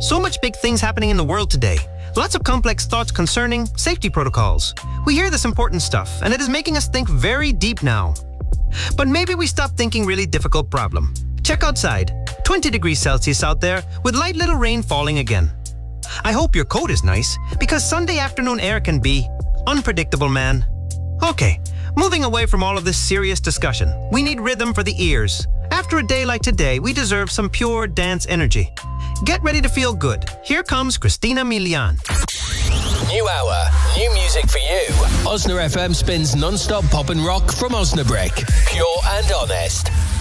So much big things happening in the world today. Lots of complex thoughts concerning safety protocols. We hear this important stuff, and it is making us think very deep now. But maybe we stop thinking really difficult problem. Check outside. 20 degrees Celsius out there with light little rain falling again. I hope your coat is nice, because Sunday afternoon air can be unpredictable, man. Okay, moving away from all of this serious discussion, we need rhythm for the ears. After a day like today, we deserve some pure dance energy. Get ready to feel good. Here comes Christina Milian. New hour, new music for you. Osna FM spins non-stop pop and rock from Osnabrück. Pure and honest.